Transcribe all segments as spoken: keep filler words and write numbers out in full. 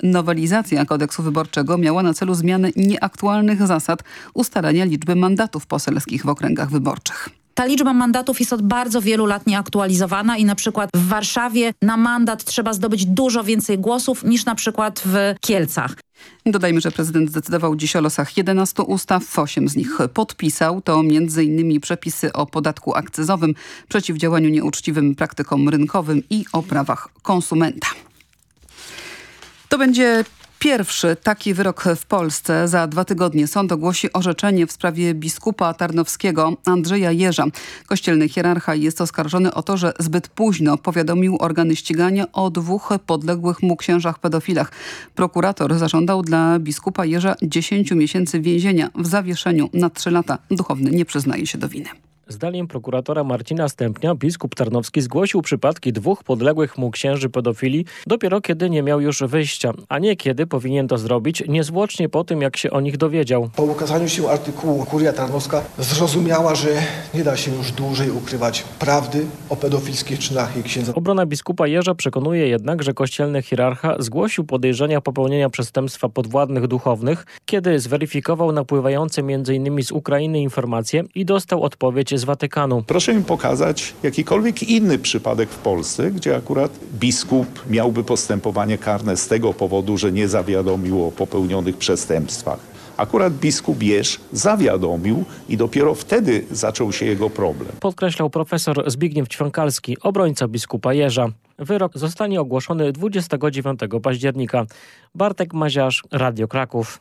nowelizacja kodeksu wyborczego miała na celu zmianę nieaktualnych zasad ustalania liczby mandatów poselskich w okręgach wyborczych. Ta liczba mandatów jest od bardzo wielu lat nieaktualizowana i na przykład w Warszawie na mandat trzeba zdobyć dużo więcej głosów niż na przykład w Kielcach. Dodajmy, że prezydent zdecydował dziś o losach jedenastu ustaw, osiem z nich podpisał. To między innymi przepisy o podatku akcyzowym, przeciwdziałaniu nieuczciwym praktykom rynkowym i o prawach konsumenta. To będzie pierwszy taki wyrok w Polsce. Za dwa tygodnie sąd ogłosi orzeczenie w sprawie biskupa tarnowskiego Andrzeja Jerza. Kościelny hierarcha jest oskarżony o to, że zbyt późno powiadomił organy ścigania o dwóch podległych mu księżach pedofilach. Prokurator zażądał dla biskupa Jerza dziesięciu miesięcy więzienia w zawieszeniu na trzy lata. Duchowny nie przyznaje się do winy. Zdaniem prokuratora Marcina Stępnia biskup Tarnowski zgłosił przypadki dwóch podległych mu księży pedofili dopiero kiedy nie miał już wyjścia, a nie kiedy powinien to zrobić niezwłocznie po tym, jak się o nich dowiedział. Po ukazaniu się artykułu Kuria Tarnowska zrozumiała, że nie da się już dłużej ukrywać prawdy o pedofilskich czynach jej księdza. Obrona biskupa Jerza przekonuje jednak, że kościelny hierarcha zgłosił podejrzenia popełnienia przestępstwa podwładnych duchownych, kiedy zweryfikował napływające między innymi z Ukrainy informacje i dostał odpowiedź z Watykanu. Proszę mi pokazać jakikolwiek inny przypadek w Polsce, gdzie akurat biskup miałby postępowanie karne z tego powodu, że nie zawiadomił o popełnionych przestępstwach. Akurat biskup Jerz zawiadomił i dopiero wtedy zaczął się jego problem. Podkreślał profesor Zbigniew Ćwiąkalski, obrońca biskupa Jerza. Wyrok zostanie ogłoszony dwudziestego dziewiątego października. Bartek Maziarz, Radio Kraków.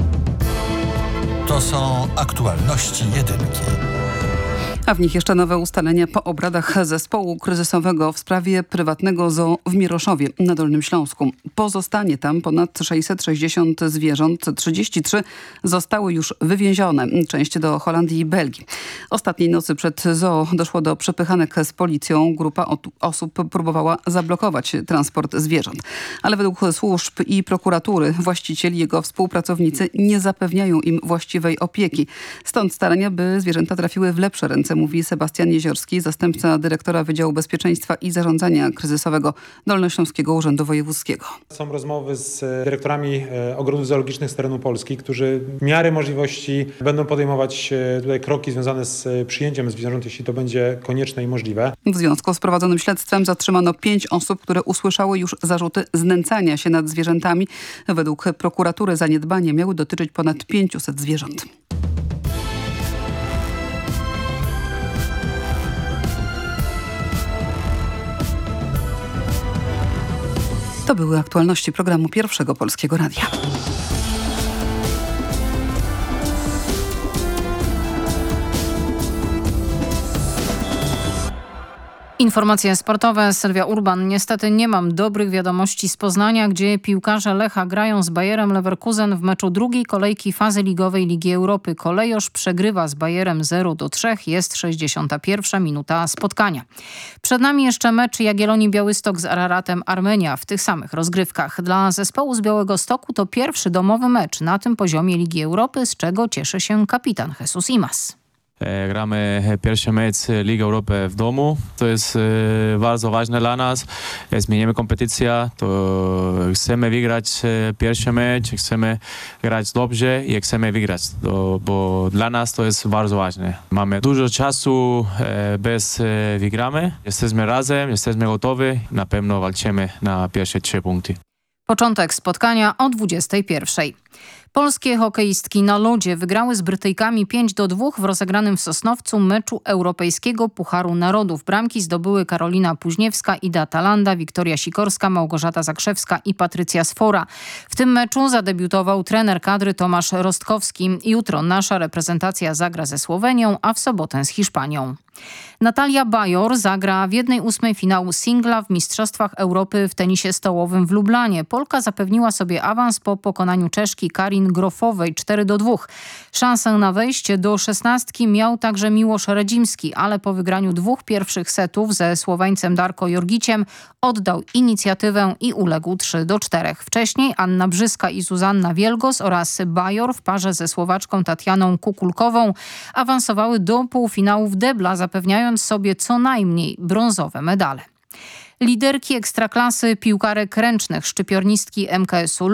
To są aktualności jedynki. A w nich jeszcze nowe ustalenia po obradach zespołu kryzysowego w sprawie prywatnego zoo w Miroszowie na Dolnym Śląsku. Pozostanie tam ponad sześćset sześćdziesiąt zwierząt, trzydzieści trzy zostały już wywiezione, część do Holandii i Belgii. Ostatniej nocy przed zoo doszło do przepychanek z policją. Grupa osób próbowała zablokować transport zwierząt. Ale według służb i prokuratury właściciel i jego współpracownicy nie zapewniają im właściwej opieki. Stąd starania, by zwierzęta trafiły w lepsze ręce, mówi Sebastian Jeziorski, zastępca dyrektora Wydziału Bezpieczeństwa i Zarządzania Kryzysowego Dolnośląskiego Urzędu Wojewódzkiego. Są rozmowy z dyrektorami ogrodów zoologicznych z terenu Polski, którzy w miarę możliwości będą podejmować tutaj kroki związane z przyjęciem zwierząt, jeśli to będzie konieczne i możliwe. W związku z prowadzonym śledztwem zatrzymano pięć osób, które usłyszały już zarzuty znęcania się nad zwierzętami. Według prokuratury zaniedbania miały dotyczyć ponad pięciuset zwierząt. To były aktualności programu Pierwszego Polskiego Radia. Informacje sportowe. Sylwia Urban. Niestety nie mam dobrych wiadomości z Poznania, gdzie piłkarze Lecha grają z Bayerem Leverkusen w meczu drugiej kolejki fazy ligowej Ligi Europy. Kolejosz przegrywa z Bayerem zero do trzech. Jest sześćdziesiąta pierwsza minuta spotkania. Przed nami jeszcze mecz Jagiellonii Białystok z Araratem Armenia w tych samych rozgrywkach. Dla zespołu z Białegostoku to pierwszy domowy mecz na tym poziomie Ligi Europy, z czego cieszy się kapitan Jesus Imaz. Gramy pierwszy mecz Ligi Europy w domu. To jest bardzo ważne dla nas. Zmienimy kompetycję. To chcemy wygrać pierwszy mecz, chcemy grać dobrze i chcemy wygrać, to, bo dla nas to jest bardzo ważne. Mamy dużo czasu bez wygramy. Jesteśmy razem, jesteśmy gotowi. Na pewno walczymy na pierwsze trzy punkty. Początek spotkania o dwudziestej pierwszej. Polskie hokeistki na lodzie wygrały z Brytyjkami pięć do dwóch w rozegranym w Sosnowcu meczu Europejskiego Pucharu Narodów. Bramki zdobyły Karolina Puźniewska, Ida Talanda, Wiktoria Sikorska, Małgorzata Zakrzewska i Patrycja Sfora. W tym meczu zadebiutował trener kadry Tomasz Rostkowski. Jutro nasza reprezentacja zagra ze Słowenią, a w sobotę z Hiszpanią. Natalia Bajor zagra w jednej ósmej finału singla w Mistrzostwach Europy w tenisie stołowym w Lublanie. Polka zapewniła sobie awans po pokonaniu Czeszki Karin Grofowej cztery do dwóch. Szansę na wejście do szesnastki miał także Miłosz Radzimski, ale po wygraniu dwóch pierwszych setów ze Słoweńcem Darko Jorgiciem oddał inicjatywę i uległ trzy do czterech. Wcześniej Anna Brzyska i Zuzanna Wielgos oraz Bajor w parze ze Słowaczką Tatianą Kukulkową awansowały do półfinałów debla, zapewniając sobie co najmniej brązowe medale. Liderki ekstraklasy piłkarek ręcznych, szczypiornistki M K S u